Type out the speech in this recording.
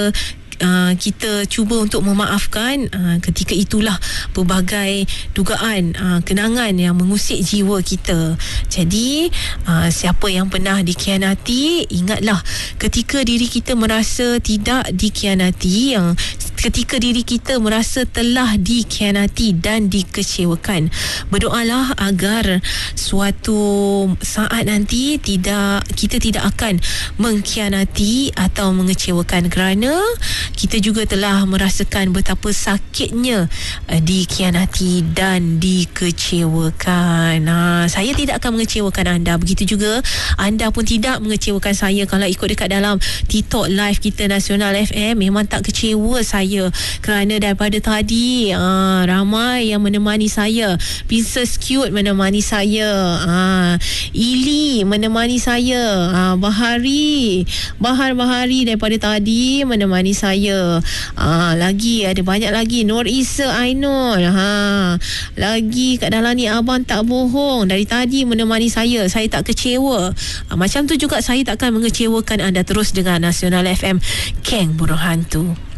kita cuba untuk memaafkan, ketika itulah pelbagai dugaan kenangan yang mengusik jiwa kita. Jadi siapa yang pernah dikhianati, ingatlah ketika diri kita merasa tidak dikhianati, yang ketika diri kita merasa telah dikhianati dan dikecewakan, berdoalah agar suatu saat nanti kita tidak akan mengkhianati atau mengecewakan, kerana kita juga telah merasakan betapa sakitnya dikhianati dan dikecewakan. Saya tidak akan mengecewakan anda, begitu juga anda pun tidak mengecewakan saya. Kalau ikut dekat dalam TikTok live kita Nasional FM, memang tak kecewa saya, kerana daripada tadi ramai yang menemani saya. Princess Cute menemani saya, Ili menemani saya, Bahari daripada tadi menemani saya. Lagi ada banyak lagi, Nur Isa Ainul, lagi kat dalam ni Abang Tak Bohong dari tadi menemani saya tak kecewa. Macam tu juga saya takkan mengecewakan anda. Terus dengar Nasional FM, Keng Burung Hantu.